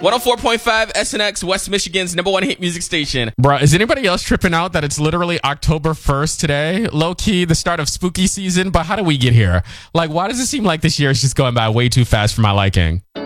104.5 SNX, West Michigan's number one hit music station. Bruh, is anybody else tripping out that it's literally October 1st today? Low-key, the start of spooky season, but how did we get here? Like, why does it seem like this year is just going by way too fast for my liking?